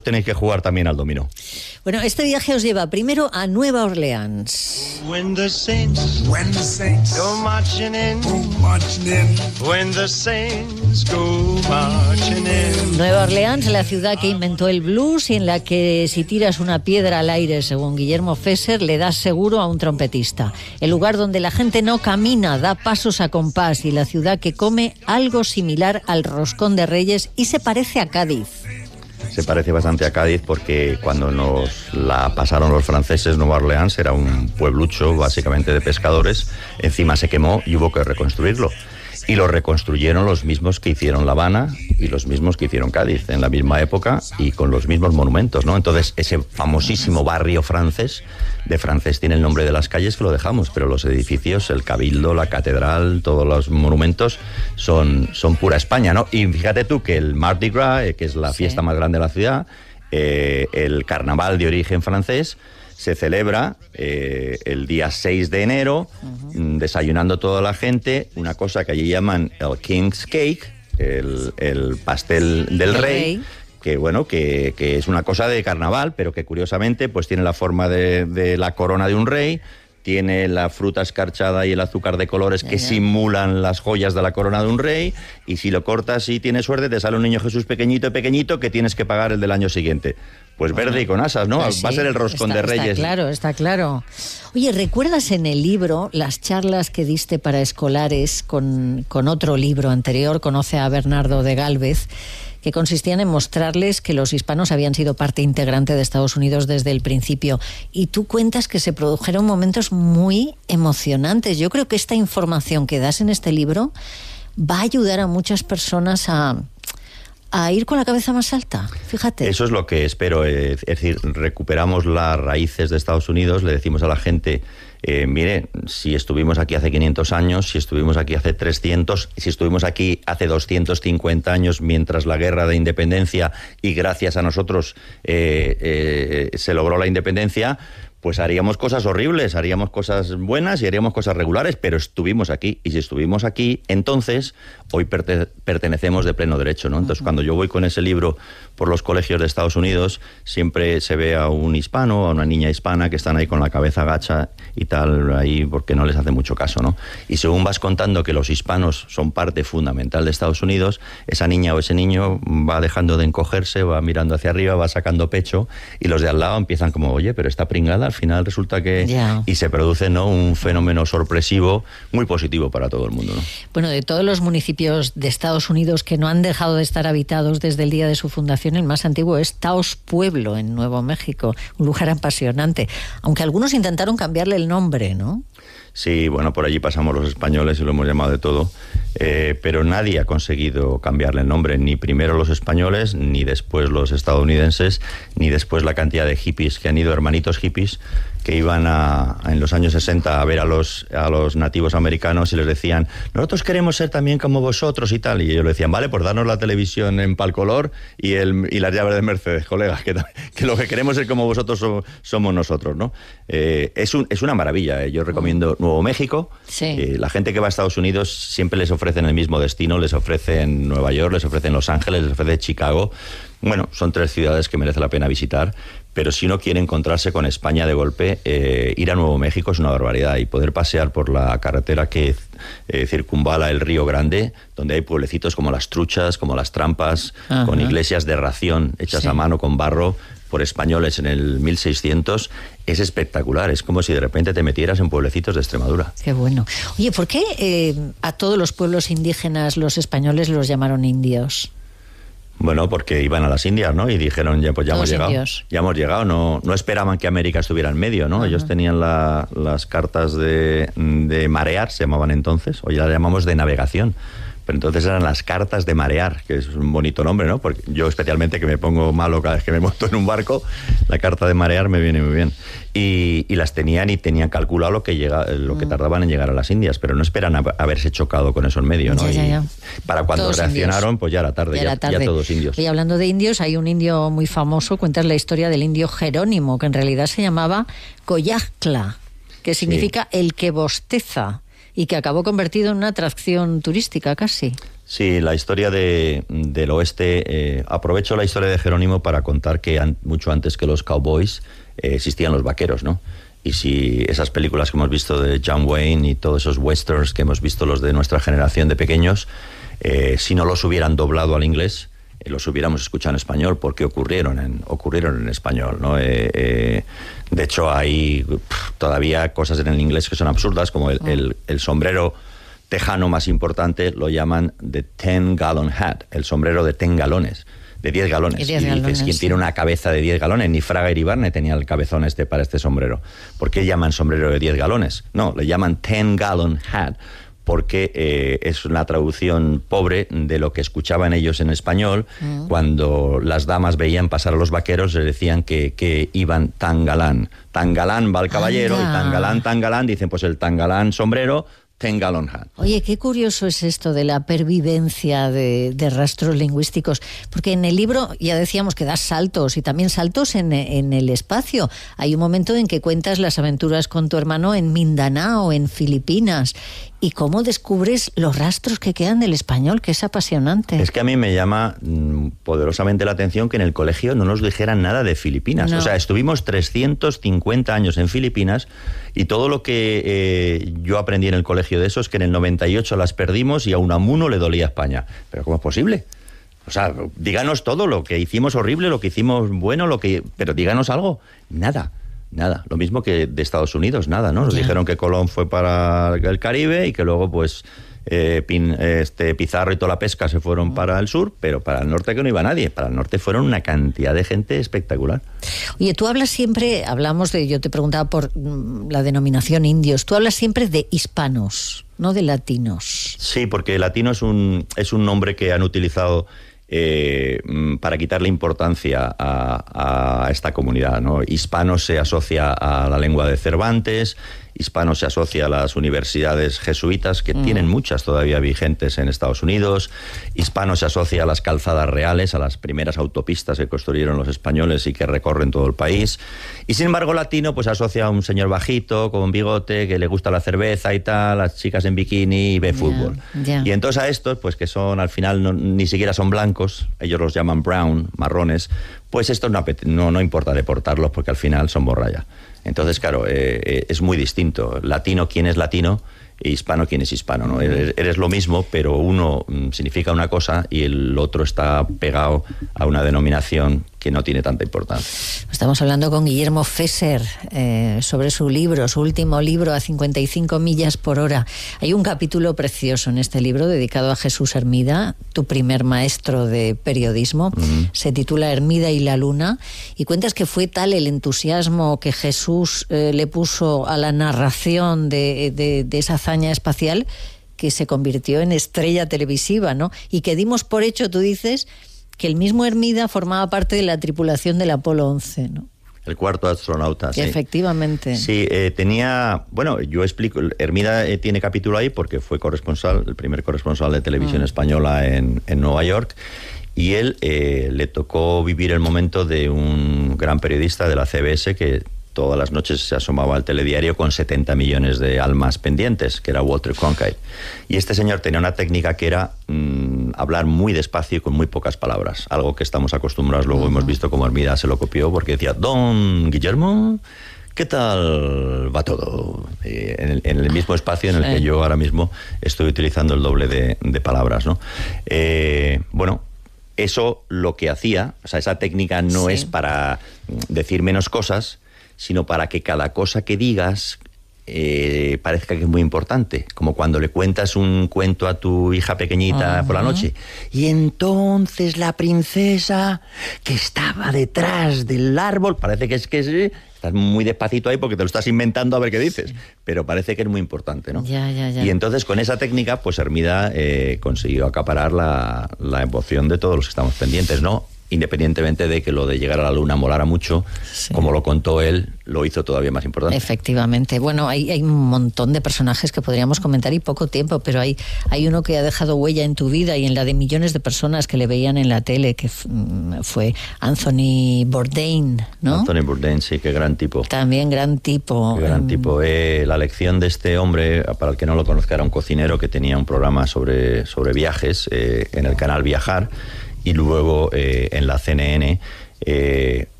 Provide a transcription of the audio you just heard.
Tenéis que jugar también al dominó. Bueno, este viaje os lleva primero a Nueva Orleans. When the saints go marching in. When the saints go marching in. Nueva Orleans, la ciudad que inventó el blues y en la que si tiras una piedra al aire, según Guillermo Fesser, le das seguro a un trompetista. El lugar donde la gente no camina, da pasos a compás, y la ciudad que come algo similar al roscón de Reyes y se parece a Cádiz. Se parece bastante a Cádiz porque cuando nos la pasaron los franceses, Nueva Orleans era un pueblucho básicamente de pescadores, encima se quemó y hubo que reconstruirlo. Y lo reconstruyeron los mismos que hicieron La Habana y los mismos que hicieron Cádiz en la misma época y con los mismos monumentos, ¿no? Entonces ese famosísimo barrio francés, de francés tiene el nombre de las calles que lo dejamos, pero los edificios, el Cabildo, la Catedral, todos los monumentos son pura España, ¿no? Y fíjate tú que el Mardi Gras, que es la fiesta más grande de la ciudad, el carnaval de origen francés, se celebra el día 6 de enero, desayunando toda la gente, una cosa que allí llaman el King's Cake, el pastel del rey, que bueno, que es una cosa de carnaval, pero que curiosamente pues tiene la forma de la corona de un rey, tiene la fruta escarchada y el azúcar de colores que simulan las joyas de la corona de un rey, y si lo cortas y tienes suerte te sale un niño Jesús pequeñito que tienes que pagar el del año siguiente. Pues verde y con asas, ¿no? Pues sí, va a ser el roscón de Reyes. Está claro. Oye, ¿recuerdas en el libro las charlas que diste para escolares con otro libro anterior, Conoce a Bernardo de Gálvez, que consistían en mostrarles que los hispanos habían sido parte integrante de Estados Unidos desde el principio? Y tú cuentas que se produjeron momentos muy emocionantes. Yo creo que esta información que das en este libro va a ayudar a muchas personas a ir con la cabeza más alta, fíjate. Eso es lo que espero, es decir, recuperamos las raíces de Estados Unidos, le decimos a la gente, mire, si estuvimos aquí hace 500 años, si estuvimos aquí hace 300, si estuvimos aquí hace 250 años mientras la guerra de independencia y gracias a nosotros se logró la independencia, pues haríamos cosas horribles, haríamos cosas buenas y haríamos cosas regulares, pero estuvimos aquí. Y si estuvimos aquí, entonces hoy pertenecemos de pleno derecho, ¿no? Entonces, cuando yo voy con ese libro por los colegios de Estados Unidos, siempre se ve a un hispano, a una niña hispana que están ahí con la cabeza gacha y tal, ahí porque no les hace mucho caso, ¿no? Y según vas contando que los hispanos son parte fundamental de Estados Unidos, esa niña o ese niño va dejando de encogerse, va mirando hacia arriba, va sacando pecho, y los de al lado empiezan como, oye, pero esta pringada al final resulta que... Y se produce, ¿no?, un fenómeno sorpresivo muy positivo para todo el mundo, ¿no? Bueno, de todos los municipios de Estados Unidos que no han dejado de estar habitados desde el día de su fundación, el más antiguo es Taos Pueblo, en Nuevo México, un lugar apasionante, aunque algunos intentaron cambiarle el nombre, ¿no? Sí, bueno, por allí pasamos los españoles y lo hemos llamado de todo, pero nadie ha conseguido cambiarle el nombre, ni primero los españoles, ni después los estadounidenses, ni después la cantidad de hippies que han ido, hermanitos hippies, que iban en los años 60 a ver a los nativos americanos y les decían, nosotros queremos ser también como vosotros y tal, y ellos le decían, vale, pues darnos la televisión en palcolor y las llaves de Mercedes, colegas, que lo que queremos es como vosotros somos nosotros, ¿no? Es una maravilla, yo recomiendo Nuevo México. Sí. La gente que va a Estados Unidos siempre les ofrecen el mismo destino, les ofrecen Nueva York, les ofrecen Los Ángeles, les ofrecen Chicago. Bueno, son 3 ciudades que merece la pena visitar, pero si uno quiere encontrarse con España de golpe, ir a Nuevo México es una barbaridad, y poder pasear por la carretera que circunvala el Río Grande, donde hay pueblecitos como Las Truchas, como Las Trampas, con iglesias de ración hechas a mano con barro por españoles en el 1600, es espectacular. Es como si de repente te metieras en pueblecitos de Extremadura. Qué bueno. Oye, ¿por qué a todos los pueblos indígenas los españoles los llamaron indios? Bueno, porque iban a las Indias, ¿no? Y dijeron, ya hemos llegado. Indios. Ya hemos llegado. No esperaban que América estuviera en medio, ¿no? Ellos tenían las cartas de marear, se llamaban entonces, hoy las llamamos de navegación. Pero entonces eran las cartas de marear, que es un bonito nombre, ¿no? Porque yo especialmente, que me pongo malo cada vez que me monto en un barco, la carta de marear me viene muy bien. Y las tenían calculado lo que tardaban en llegar a las Indias, pero no esperan haberse chocado con eso en medio, ¿no? Ya. Para cuando todos reaccionaron, indios. Pues ya era tarde, ya todos indios. Y hablando de indios, hay un indio muy famoso, cuentas la historia del indio Jerónimo, que en realidad se llamaba Coyactla, que significa el que bosteza, y que acabó convertido en una atracción turística casi. Sí, la historia del oeste, aprovecho la historia de Jerónimo para contar que mucho antes que los cowboys existían los vaqueros, ¿no? Y si esas películas que hemos visto de John Wayne y todos esos westerns que hemos visto los de nuestra generación de pequeños, si no los hubieran doblado al inglés, los hubiéramos escuchado en español, porque ocurrieron en español, ¿no? De hecho, hay todavía cosas en el inglés que son absurdas, como el sombrero tejano más importante lo llaman the 10-gallon hat, el sombrero de 10 galones. De 10 galones. Y dices, ¿quién tiene una cabeza de 10 galones? Ni Fraga Iribarne tenía el cabezón para este sombrero. ¿Por qué llaman sombrero de 10 galones? No, le llaman 10-gallon hat, porque es una traducción pobre de lo que escuchaban ellos en español. Cuando las damas veían pasar a los vaqueros, les decían que iban tan galán. Tan galán va el caballero, y tan galán, dicen, pues el tan galán sombrero, 10-gallon hat. Oye, qué curioso es esto de la pervivencia de rastros lingüísticos, porque en el libro ya decíamos que das saltos, y también saltos en el espacio. Hay un momento en que cuentas las aventuras con tu hermano en Mindanao, en Filipinas, y cómo descubres los rastros que quedan del español, que es apasionante. Es que a mí me llama poderosamente la atención que en el colegio no nos dijeran nada de Filipinas. No. O sea, estuvimos 350 años en Filipinas, y todo lo que yo aprendí en el colegio de eso es que en el 98 las perdimos y a Unamuno le dolía España. ¿Pero cómo es posible? O sea, díganos todo, lo que hicimos horrible, lo que hicimos bueno, pero díganos algo. Nada. Lo mismo que de Estados Unidos, nada, ¿no? Nos dijeron que Colón fue para el Caribe y que luego, pues, Pizarro y toda la pesca se fueron para el sur, pero para el norte que no iba nadie. Para el norte fueron una cantidad de gente espectacular. Oye, tú hablas siempre, yo te preguntaba por la denominación indios, tú hablas siempre de hispanos, no de latinos. Sí, porque latino es un nombre que han utilizado para quitarle importancia a esta comunidad, ¿no? Hispano se asocia a la lengua de Cervantes, hispano se asocia a las universidades jesuitas, que tienen muchas todavía vigentes en Estados Unidos. Hispano se asocia a las calzadas reales, a las primeras autopistas que construyeron los españoles y que recorren todo el país. Y sin embargo, latino pues asocia a un señor bajito, con bigote, que le gusta la cerveza y tal, las chicas en bikini y ve fútbol. Y entonces a estos, pues que son al final ni siquiera son blancos, ellos los llaman brown, marrones, pues estos no importa deportarlos, porque al final son borralla. Entonces, claro, es muy distinto. Latino, ¿quién es latino? E hispano, ¿quién es hispano? ¿No? Eres lo mismo, pero uno significa una cosa y el otro está pegado a una denominación que no tiene tanta importancia. Estamos hablando con Guillermo Fesser sobre su último libro, A 55 millas por hora. Hay un capítulo precioso en este libro dedicado a Jesús Hermida, tu primer maestro de periodismo. Se titula Hermida y la luna, y cuentas que fue tal el entusiasmo que Jesús le puso a la narración de esa hazaña espacial, que se convirtió en estrella televisiva, ¿no? Y que dimos por hecho, tú dices, que el mismo Hermida formaba parte de la tripulación del Apolo 11, ¿no? El cuarto astronauta, sí. Efectivamente. Sí, yo explico, Hermida tiene capítulo ahí porque fue corresponsal, el primer corresponsal de televisión española en Nueva York, y él le tocó vivir el momento de un gran periodista de la CBS que todas las noches se asomaba al telediario con 70 millones de almas pendientes, que era Walter Cronkite. Y este señor tenía una técnica que era hablar muy despacio y con muy pocas palabras, algo que estamos acostumbrados, luego hemos visto cómo Hermida se lo copió, porque decía, don Guillermo, ¿qué tal va todo? En el mismo espacio en el que yo ahora mismo estoy utilizando el doble de palabras, ¿no? Eso lo que hacía, o sea, esa técnica no es para decir menos cosas, sino para que cada cosa que digas parezca que es muy importante, como cuando le cuentas un cuento a tu hija pequeñita por la noche. Y entonces la princesa que estaba detrás del árbol, parece que estás muy despacito ahí porque te lo estás inventando a ver qué dices, pero parece que es muy importante, ¿no? Ya. Y entonces con esa técnica, pues Hermida consiguió acaparar la emoción de todos los que estamos pendientes, ¿no? independientemente de que lo de llegar a la Luna molara mucho, sí, como lo contó él, lo hizo todavía más importante. Efectivamente. Bueno, hay un montón de personajes que podríamos comentar y poco tiempo, pero hay uno que ha dejado huella en tu vida y en la de millones de personas que le veían en la tele, que fue Anthony Bourdain, ¿no? Anthony Bourdain, sí, qué gran tipo. También gran tipo. Qué gran tipo. La lección de este hombre, para el que no lo conozca, era un cocinero que tenía un programa sobre viajes en el canal Viajar, y luego en la CNN